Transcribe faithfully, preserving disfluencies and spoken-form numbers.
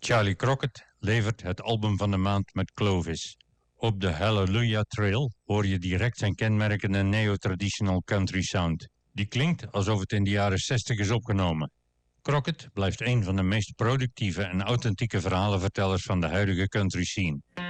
Charlie Crockett levert het album van de maand met Clovis. Op de Hallelujah Trail hoor je direct zijn kenmerkende neo-traditional country sound. Die klinkt alsof het in de jaren zestig is opgenomen. Crockett blijft een van de meest productieve en authentieke verhalenvertellers van de huidige country scene.